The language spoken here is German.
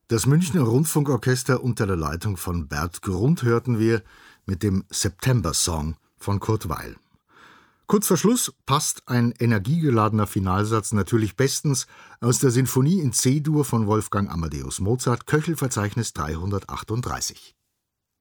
Das Münchner Rundfunkorchester unter der Leitung von Bert Grund hörten wir mit dem September-Song von Kurt Weill. Kurz vor Schluss passt ein energiegeladener Finalsatz natürlich bestens aus der Sinfonie in C-Dur von Wolfgang Amadeus Mozart, Köchelverzeichnis 338.